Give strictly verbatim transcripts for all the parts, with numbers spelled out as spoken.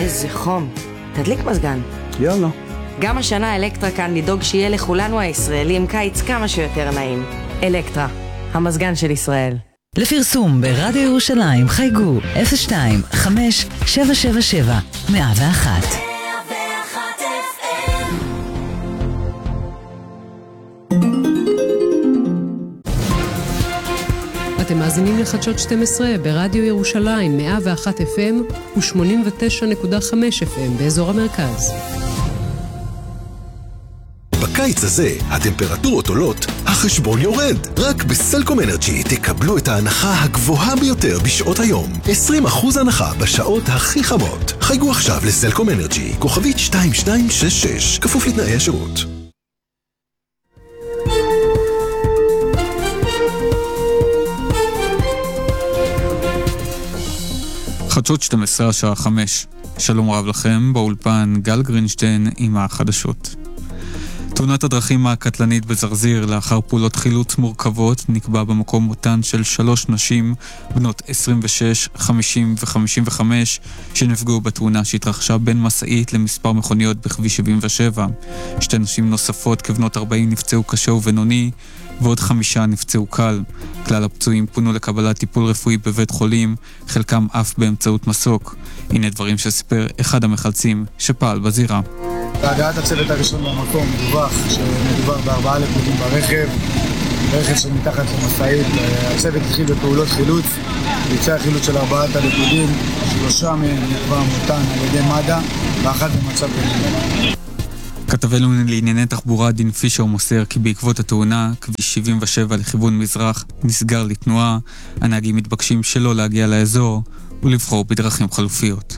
איזה חום. תדליק מזגן. יאללה. גם השנה אלקטרה כאן לדאוג שיהיה לכולנו הישראלים קיץ כמה שיותר נעים. אלקטרה, המזגן של ישראל. לפרסום ברדיו ירושלים חייגו אפס שתיים חמש שבע שבע שבע מאה ואחת. אתם מאזינים לחדשות שתים עשרה ברדיו ירושלים מאה ואחת אף אם ו-שמונים ותשע נקודה חמש אף אם באזור המרכז. בקיץ הזה הטמפרטורות עולות, החשבון יורד. רק בסלקום אנרג'י תקבלו את ההנחה הגבוהה ביותר בשעות היום. עשרים אחוז הנחה בשעות הכי חמות. חייגו עכשיו לסלקום אנרג'י, כוכבית שתיים שתיים שש שש, כפוף לתנאי השירות. חדשות שתים עשרה השעה חמש. שלום רב לכם, באולפן גל גרינשטיין עם החדשות. תאונת הדרכים הקטלנית בזרזיר לאחר פעולות חילוץ מורכבות נקבע במקום מותן של שלוש נשים בנות עשרים ושש, חמישים ו-חמישים וחמש שנפגעו בתאונה שהתרחשה בין מסעית למספר מכוניות בכביש שבעים ושבע. שתי נשים נוספות כבנות ארבעים נפצעו קשה ובינוני ועוד חמישה נפצעו קל. כלל הפצועים פונו לקבלת טיפול רפואי בבית חולים, חלקם אף באמצעות מסוק. הנה דברים שסיפר אחד המחלצים שפעל בזירה. בהגעת הצוות הראשון במקום דווח שמדובר בארבעה לפודים ברכב, רכב שמתחת למשאית. הצוות התחיל בפעולות חילוץ, ביצע חילוץ של ארבעת הלפודים, שלושה מהם נקבע מותן על ידי מד"א ואחת במצב בינוני. כתבנו לענייני תחבורה דין פישר מוסר כי בעקבות התאונה, כביש שבעים ושבע לכיוון מזרח נסגר לתנועה, הנהגים מתבקשים שלא להגיע לאזור ולבחור בדרכים חלופיות.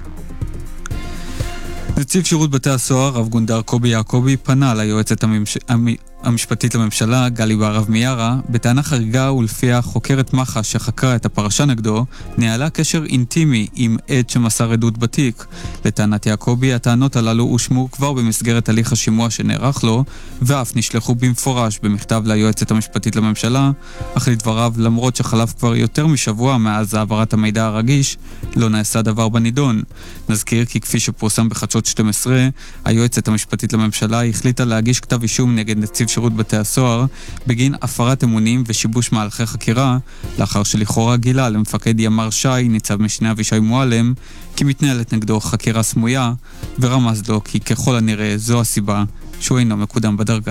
נציב שירות בתי הסוהר, רב גונדר קובי יעקובי, פנה ליועצת הממש... המשפטית לממשלה, גלי בהרב מיארה, בטענה חריגה ולפיה חוקרת מח"ש שחקרה את הפרשה נגדו, ניהלה קשר אינטימי עם עד שמסר עדות בתיק. לטענת יעקובי, הטענות הללו הושמעו כבר במסגרת הליך השימוע שנערך לו, ואף נשלחו במפורש במכתב ליועצת המשפטית לממשלה, אך לדבריו, למרות שחלף כבר יותר משבוע מאז העברת המידע הרגיש, לא נעשה דבר בנידון. נזכיר כי כפי שפורסם בחדשות שתים עשרה, היועצת המשפטית לממשלה החליטה להגיש כתב אישום נגד נציב שירות בתי הסוהר בגין הפרת אמונים ושיבוש מהלכי חקירה, לאחר שלכאורה גילה למפקד ימ"ר ש"י, ניצב משנה אבישי מועלם, כי מתנהלת נגדו חקירה סמויה, ורמז לו כי ככל הנראה זו הסיבה שהוא אינו מקודם בדרגה.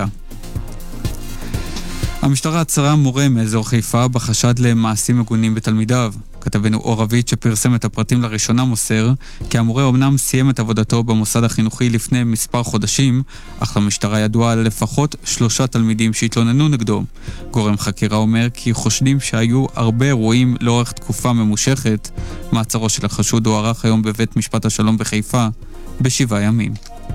המשטרה עצרה מורה מאזור חיפה בחשד למעשים מגונים בתלמידיו. כתבנו אור רבית שפרסם את הפרטים לראשונה מוסר כי המורה אמנם סיים את עבודתו במוסד החינוכי לפני מספר חודשים, אך למשטרה ידוע על לפחות שלושה תלמידים שהתלוננו נגדו. גורם חקירה אומר כי חושדים שהיו הרבה אירועים לאורך תקופה ממושכת. מעצרו של החשוד הוארך היום בבית משפט השלום בחיפה בשבעה ימים.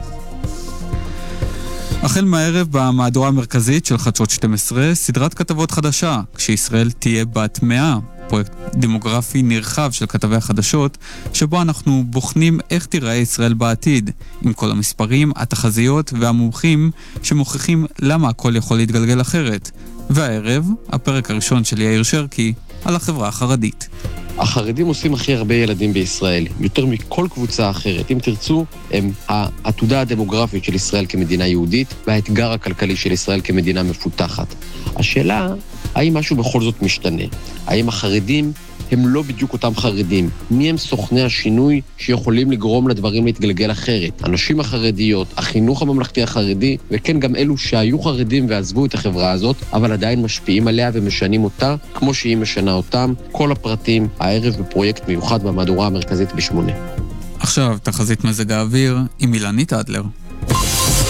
החל מהערב במהדורה המרכזית של חדשות שתים עשרה סדרת כתבות חדשה, כשישראל תהיה בת מאה, פרויקט דמוגרפי נרחב של כתבי החדשות, שבו אנחנו בוחנים איך תיראה ישראל בעתיד, עם כל המספרים, התחזיות והמומחים שמוכיחים למה הכל יכול להתגלגל אחרת. והערב, הפרק הראשון של יאיר שרקי על החברה החרדית. החרדים עושים הכי הרבה ילדים בישראל, יותר מכל קבוצה אחרת. אם תרצו, הם העתודה הדמוגרפית של ישראל כמדינה יהודית, והאתגר הכלכלי של ישראל כמדינה מפותחת. השאלה, האם משהו בכל זאת משתנה? האם החרדים הם לא בדיוק אותם חרדים? מי הם סוכני השינוי שיכולים לגרום לדברים להתגלגל אחרת? הנשים החרדיות, החינוך הממלכתי החרדי, וכן גם אלו שהיו חרדים ועזבו את החברה הזאת, אבל עדיין משפיעים עליה ומשנים אותה, כמו שהיא משנה אותם. כל הפרטים הערב בפרויקט מיוחד במהדורה המרכזית בשמונה. עכשיו תחזית מזג האוויר עם אילנית אדלר.